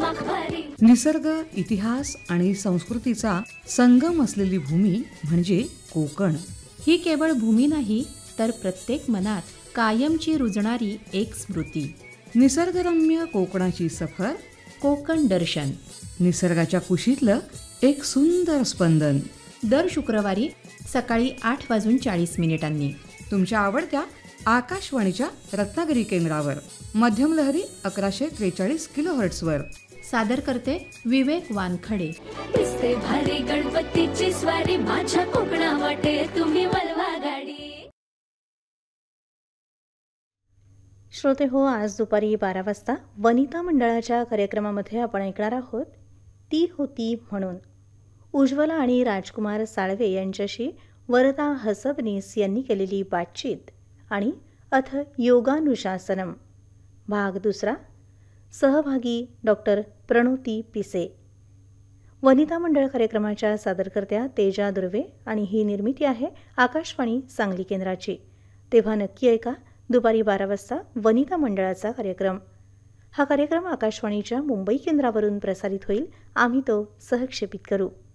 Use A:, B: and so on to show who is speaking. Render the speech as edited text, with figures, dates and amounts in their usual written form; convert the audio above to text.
A: दिमाग भारी.
B: निसर्ग, इतिहास आणि संस्कृतीचा संगम असलेली भूमी म्हणजे कोकण.
C: ही केवळ भूमी नाही तर प्रत्येक मनात कायमची रुजणारी एक स्मृती.
B: निसर्गरम्य कोकणाची सफर,
C: कोकण दर्शन.
B: निसर्गाच्या कुशीतलं एक सुंदर स्पंदन.
C: दर शुक्रवारी सकाळी 8:40
B: तुमच्या आवडत्या आकाशवाणीच्या रत्नागिरी केंद्रावर मध्यम लहरी 1143 किलोहर्ट्झवर.
C: सादर करते विवेक वानखडे.
A: दिसते भारी गणपतीची स्वारी, माझ्या कोकणा वाटे तुम्ही वळवा गाडी.
D: श्रोते हो, आज दुपारी 12 वाजता वनिता मंडळाच्या कार्यक्रमामध्ये आपण ऐकणार आहोत ती होती म्हणून. उज्ज्वला आणि राजकुमार साळवे यांच्याशी वरदा हसबनीस यांनी केलेली बातचीत आणि अथ योगानुशासनम भाग दुसरा. सहभागी डॉक्टर प्रणोती पिसे. वनिता मंडळ कार्यक्रमाच्या सादरकर्त्या तेजा दुर्वे आणि ही निर्मिती आहे आकाशवाणी सांगली केंद्राची. तेव्हा नक्की ऐका दुपारी 12 वाजता वनिता मंडळाचा कार्यक्रम. हा कार्यक्रम आकाशवाणीच्या मुंबई केंद्रावरून प्रसारित होईल. आम्ही तो सहक्षेपित करू.